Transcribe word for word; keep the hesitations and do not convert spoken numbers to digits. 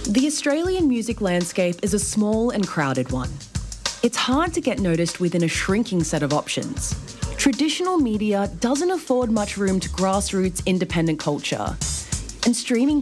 The Australian music landscape is a small and crowded one. It's hard to get noticed within a shrinking set of options. Traditional media doesn't afford much room to grassroots independent culture, and streaming